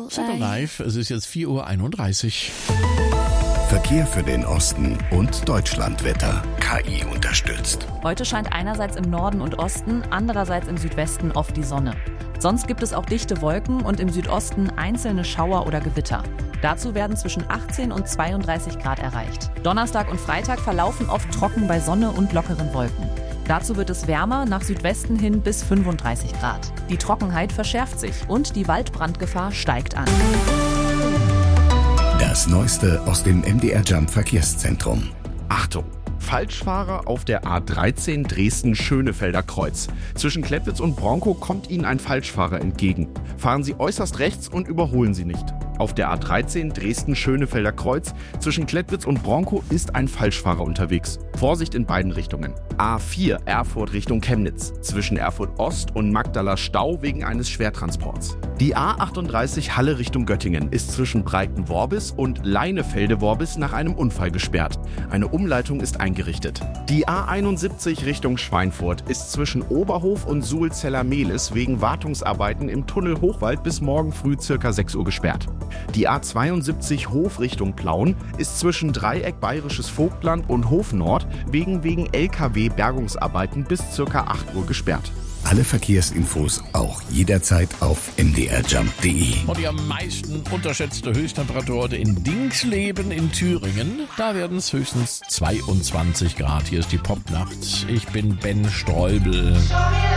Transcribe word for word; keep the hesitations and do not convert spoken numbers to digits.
Super live, es ist jetzt vier Uhr einunddreißig. Verkehr für den Osten und Deutschlandwetter. K I unterstützt. Heute scheint einerseits im Norden und Osten, andererseits im Südwesten oft die Sonne. Sonst gibt es auch dichte Wolken und im Südosten einzelne Schauer oder Gewitter. Dazu werden zwischen achtzehn und zweiunddreißig Grad erreicht. Donnerstag und Freitag verlaufen oft trocken bei Sonne und lockeren Wolken. Dazu wird es wärmer, nach Südwesten hin bis fünfunddreißig Grad. Die Trockenheit verschärft sich und die Waldbrandgefahr steigt an. Das Neueste aus dem M D R Jump Verkehrszentrum. Achtung! Falschfahrer auf der A dreizehn Dresden-Schönefelder Kreuz. Zwischen Klettwitz und Bronkow kommt Ihnen ein Falschfahrer entgegen. Fahren Sie äußerst rechts und überholen Sie nicht. Auf der A dreizehn Dresden-Schönefelder Kreuz zwischen Klettwitz und Bronkow ist ein Falschfahrer unterwegs. Vorsicht in beiden Richtungen. A vier Erfurt Richtung Chemnitz. Zwischen Erfurt Ost und Magdala Stau wegen eines Schwertransports. Die A achtunddreißig Halle Richtung Göttingen ist zwischen Breitenworbis und Leinefelde-Worbis nach einem Unfall gesperrt. Eine Umleitung ist eingerichtet. Die A einundsiebzig Richtung Schweinfurt ist zwischen Oberhof und Suhlzeller-Mehlis wegen Wartungsarbeiten im Tunnel Hochwald bis morgen früh ca. sechs Uhr gesperrt. Die A zweiundsiebzig Hof Richtung Plauen ist zwischen Dreieck Bayerisches Vogtland und Hof Nord wegen, wegen L K W-Bergungsarbeiten bis ca. acht Uhr gesperrt. Alle Verkehrsinfos auch jederzeit auf m d r jump punkt d e. Und die am meisten unterschätzte Höchsttemperatur heute in Dingsleben in Thüringen. Da werden es höchstens zweiundzwanzig Grad. Hier ist die Popnacht. Ich bin Ben Streubel.